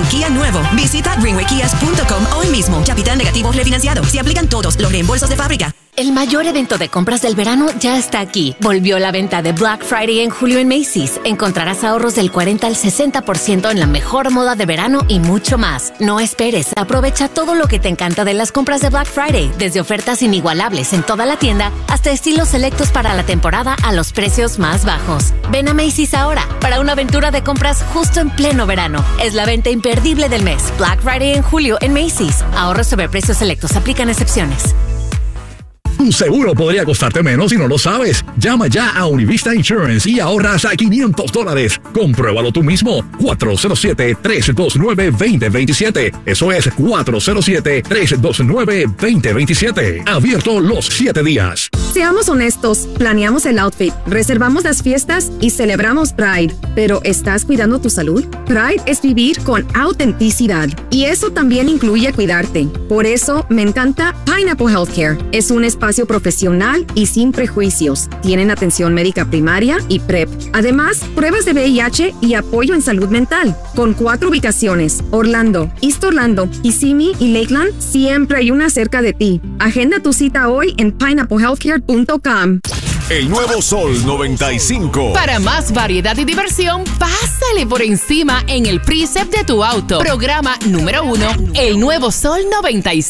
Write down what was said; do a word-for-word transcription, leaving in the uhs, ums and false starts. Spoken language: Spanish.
tu Kia nuevo. Visita greenway kias punto com hoy mismo. Capitán negativo refinanciado. Se aplican todos los reembolsos de fábrica. El mayor evento de compras del verano ya está aquí. Volvió la venta de Black Friday en julio en Macy's. Encontrarás ahorros del cuarenta al sesenta por ciento en la mejor moda de verano y mucho más. No esperes. Aprovecha todo lo que te encanta de las compras de Black Friday. Desde ofertas inigualables en toda la tienda hasta estilos selectos para la temporada a los precios más bajos. Ven a Macy's ahora para una aventura de compras justo en pleno verano. Es la venta imperdible del mes. Black Friday en julio en Macy's. Ahorros sobre precios selectos. Aplican excepciones. Tu seguro podría costarte menos si no lo sabes. Llama ya a Univista Insurance y ahorras a quinientos dólares. Compruébalo tú mismo. cuatro cero siete, tres dos nueve, dos cero dos siete. Eso es cuatro cero siete, tres dos nueve, dos cero dos siete. Abierto los siete días. Seamos honestos, planeamos el outfit, reservamos las fiestas y celebramos Pride. Pero ¿estás cuidando tu salud? Pride es vivir con autenticidad. Y eso también incluye cuidarte. Por eso me encanta Pineapple Healthcare. Es un espacio profesional y sin prejuicios. Tienen atención médica primaria y PrEP. Además, pruebas de V I H y apoyo en salud mental. Con cuatro ubicaciones, Orlando, East Orlando, Kissimmee y Lakeland, siempre hay una cerca de ti. Agenda tu cita hoy en pineapple healthcare punto com. El nuevo Sol noventa y cinco. Para más variedad y diversión, pásale por encima en el Precept de tu auto. Programa número uno, el nuevo Sol noventa y cinco.